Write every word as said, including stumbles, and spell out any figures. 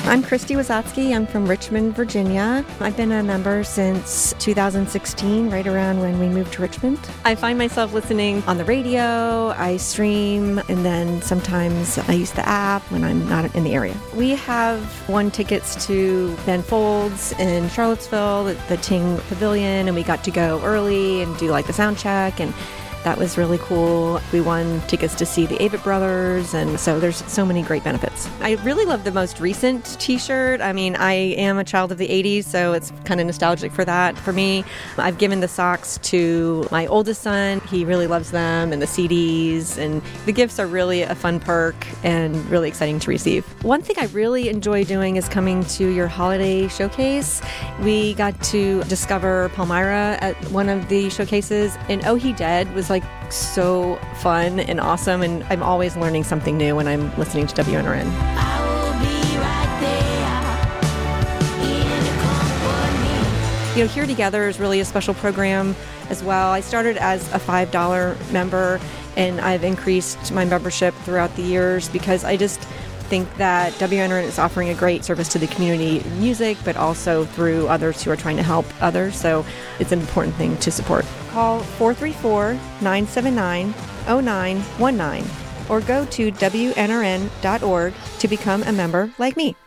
I'm Christy Wasatsky. I'm from Richmond, Virginia. I've been a member since two thousand sixteen, right around when we moved to Richmond. I find myself listening on the radio, I stream, and then sometimes I use the app when I'm not in the area. We have won tickets to Ben Folds in Charlottesville, the, the Ting Pavilion, and we got to go early and do like the sound check, and that was really cool. We won tickets to see the Avett Brothers, and so there's so many great benefits. I really love the most recent t-shirt. I mean, I am a child of the eighties, so it's kind of nostalgic for that for me. I've given the socks to my oldest son. He really loves them, and the C Ds, and the gifts are really a fun perk and really exciting to receive. One thing I really enjoy doing is coming to your holiday showcase. We got to discover Palmyra at one of the showcases, and Oh He Dead was like so fun and awesome, and I'm always learning something new when I'm listening to W N R N. I will be right there. You know, Here Together is really a special program as well. I started as a five dollar member, and I've increased my membership throughout the years because I just think that W N R N is offering a great service to the community in music, but also through others who are trying to help others. So it's an important thing to support. Call four three four, nine seven nine, zero nine one nine or go to W N R N dot org to become a member like me.